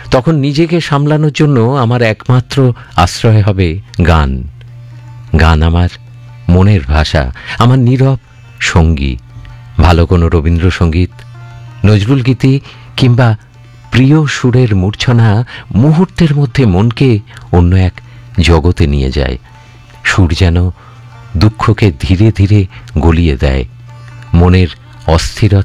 তখন নিজেকে সামলানোর জন্য আমার একমাত্র আশ্রয় হবে গান। গান আমার মনের ভাষা, আমার নীরব সঙ্গী। ভালো কোনো রবীন্দ্রসঙ্গীত, নজরুল গীতি কিংবা প্রিয় সুরের মূর্ছনা মুহূর্তের মধ্যে মনকে অন্য এক জগতে নিয়ে যায়। সুর যেন দুঃখকে ধীরে ধীরে গলিয়ে দেয়, মনের অস্থিরতা